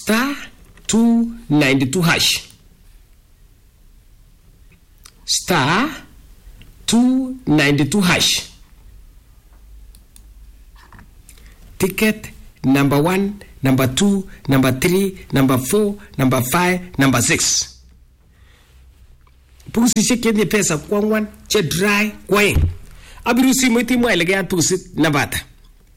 star 292 hash. Star 292 hash. Ticket number 1, number 2, number 3, number 4, number 5, number 6. Pusi kenye pesa kwangwan che dry kweng. Abirusi mwiti mwelege at pusi nabata.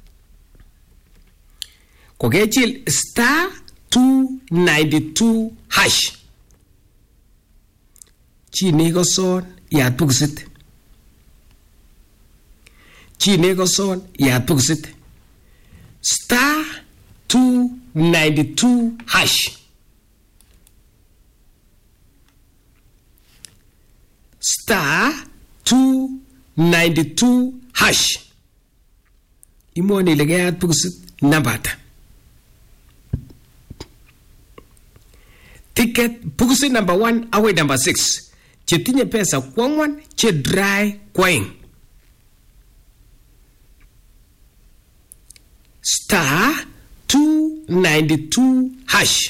Kokechil star 292 hash. Chinego son ya pusit. Chinego son ya pusit. Star 292 hash. Star 292 hash. Imoni legea pusit nabata. Ticket pusit number 1 away number 6. Chetinye pesa kwangwan che dry kweng. Star 292 hash.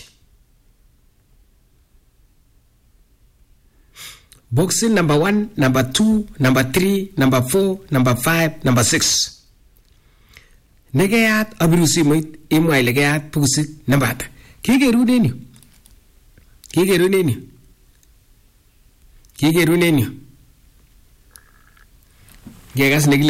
Boxing number 1, number 2, number 3, number 4, number 5, number 6. Negayat abirusi mwit imwa ilegayat pusit nabata. Kigeruneni. Gegas negile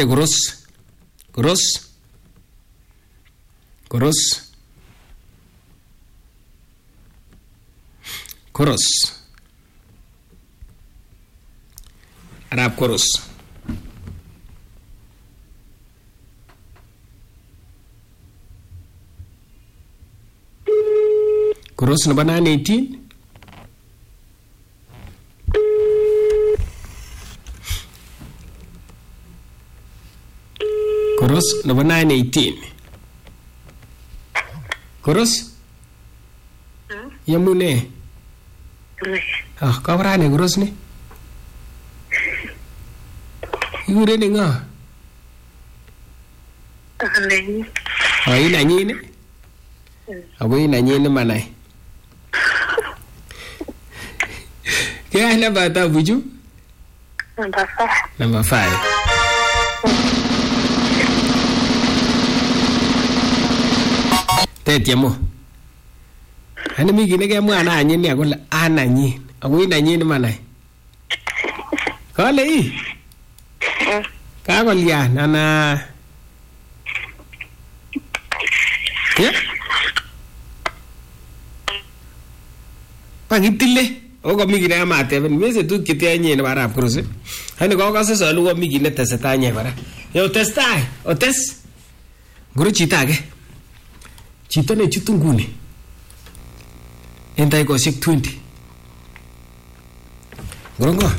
Koros. Arab Koros. Koros number 918. Koros number 918. Koros? Yamune? Kabrane Koros ni? Igure ni nga? Inanyini? Abo inanyini manay? Kaya na bata buju? Number 5. Tetiamo. Ano mi ginagaya mo ananyin ni ako ananyin. Ako inanyin manay. Kale eh. Kakol yan ana. Yeah. Pangitile. Ogo mi ginagaya mate. Mese tu kiti anyin na Arab Koros. Ano ko kasi sa luwa mi ginagaya teseta anyin para. Yo testai. O test. Guru chita ke. Chito ne chitunguni. Entai ko 620. Gorongo.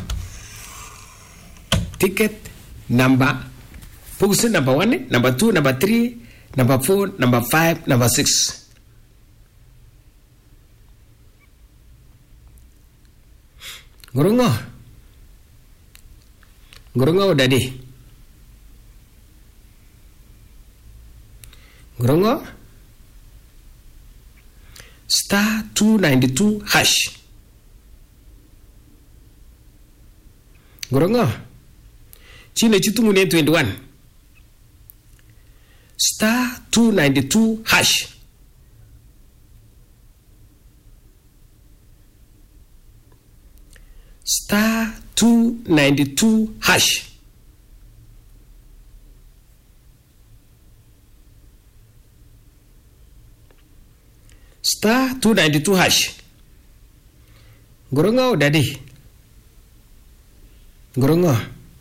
Ticket number. Pugusin number 1, number 2, number 3, number 4, number 5, number 6. Gorongo. Gorongo dadi. Gorongo. Star 292 hash. Gorongo. Chine chitungu ne 21. Star 292 hash. Star 292 hash. Star 292 hash. Gorongo dadi. Gorongo.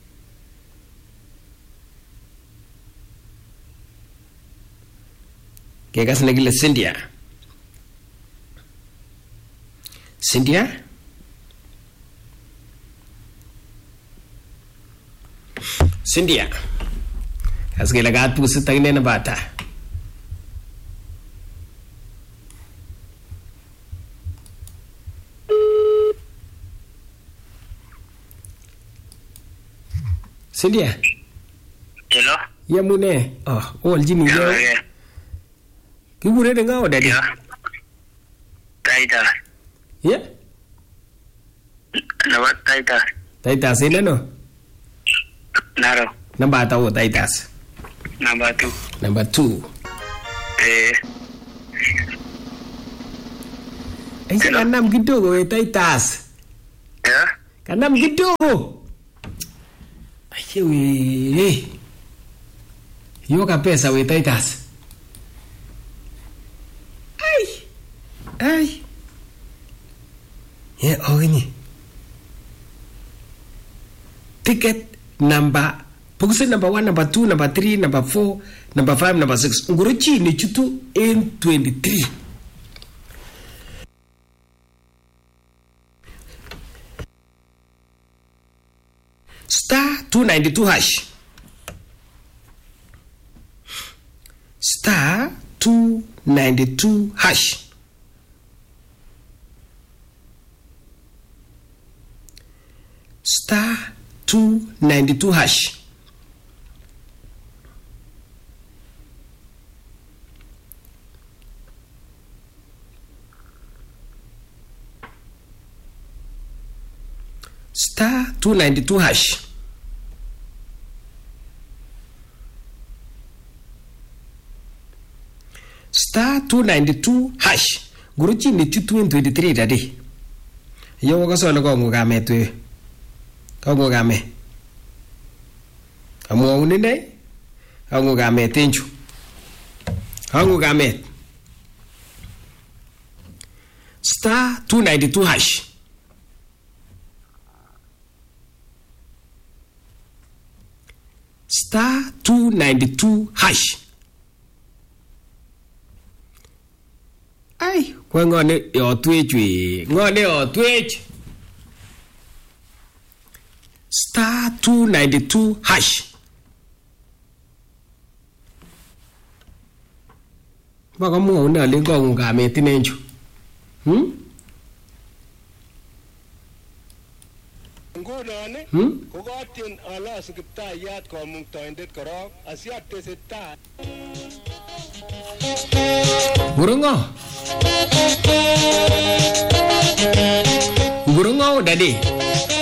Kegas nagila Cynthia. Cynthia? Cynthia. Kasge lagat pusit tagne na bata. Cynthia. Hello. Ya mune. Oh, jini ya. Kibure de ngao dadi. Titus. Yeah? Number Titus. Titus ile no? Naro. Namba atawo Titus. Number 2. Number 2. Aise kanam kidogo we Titus. Yeah? Kanam kidogo. Aye we. Yoka pesa we Titus. Ay. Yeah, ogini. Ticket number Puguse number 1, number 2, number 3, number 4, number 5, number 6. Nguruchi ni chutu N23. Star 292 hash. Star 292 hash. Star 292 hash. Star 292 hash. Star 292 hash. Guruchi ni 223 dadi. Yo ko so ko ngugame tu. Ko ngugame. Amo uninde? Ko ngugame tenju. Ko ngugame. Star 292 hash. Star 292 hash. Ai, kwa ngone yo twechwe. Ngone yo twech. Star 292 hash. Baka mo una lingo ngame tinenju. Ngudane, kogotin ala sikiptayat komuktoindet korok asiat tesetai. Burungo dadi.